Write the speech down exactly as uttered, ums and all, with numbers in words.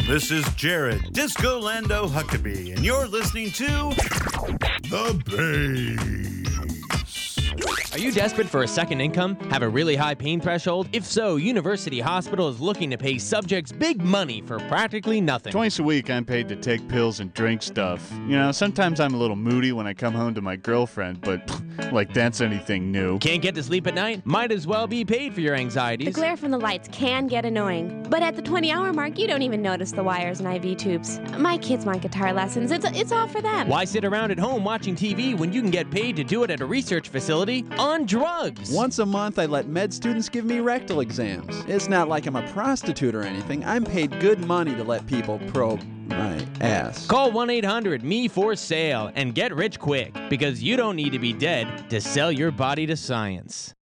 This is Jared Disco Lando Huckabee, and you're listening to The Bass. Are you desperate for a second income? Have a really high pain threshold? If so, University Hospital is looking to pay subjects big money for practically nothing. Twice a week, I'm paid to take pills and drink stuff. You know, sometimes I'm a little moody when I come home to my girlfriend, but like that's anything new. Can't get to sleep at night? Might as well be paid for your anxieties. The glare from the lights can get annoying, but at the twenty-hour mark, you don't even notice the wires and I V tubes. My kids want guitar lessons. It's, it's all for them. Why sit around at home watching T V when you can get paid to do it at a research facility on drugs? Once a month, I let med students give me rectal exams. It's not like I'm a prostitute or anything. I'm paid good money to let people probe my ass. Call one eight hundred M E for sale and get rich quick, because you don't need to be dead to sell your body to science.